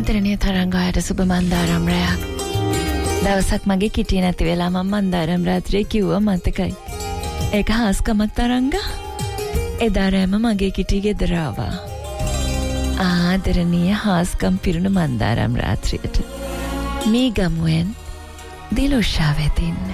ආදරණීය තරංගායට සුබ මන්දාරම් රැයක්. දවසක් මගේ කිටියේ නැති වෙලා මම මන්දාරම් රාත්‍රියේ කිව්වා මතකයි. ඒක හාස්කමක් තරංගා. එදා රෑම මගේ කිටිය ගෙදර ආවා. ආදරණීය හාස්කම් පිරුණු මන්දාරම් රාත්‍රියට. මේ ගමුවෙන් දිලුෂා වෙතින්.